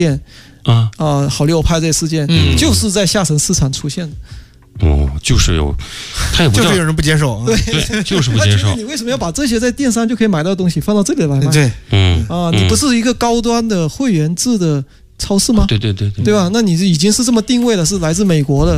好利欧派这些事件，就是在下沉市场出现的。 就是有，他也不就是有人不接受， 对，就是不接受。 你为什么要把这些在电商就可以买到的东西放到这里来卖？ 对， 你不是一个高端的会员制的超市吗？ 对吧？ 那你已经是这么定位了，是来自美国的。